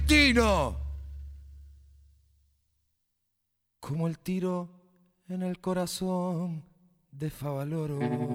destino. Como el tiro en el corazón de Favaloro.